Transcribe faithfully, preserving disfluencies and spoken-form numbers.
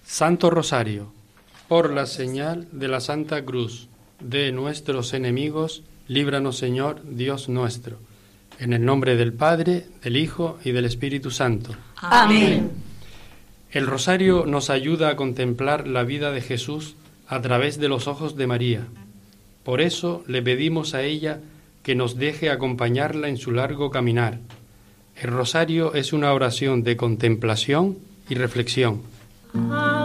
Santo Rosario, por la señal de la Santa Cruz de nuestros enemigos, líbranos, Señor, Dios nuestro. En el nombre del Padre, del Hijo y del Espíritu Santo. Amén. El rosario nos ayuda a contemplar la vida de Jesús a través de los ojos de María. Por eso le pedimos a ella que nos deje acompañarla en su largo caminar. El rosario es una oración de contemplación y reflexión.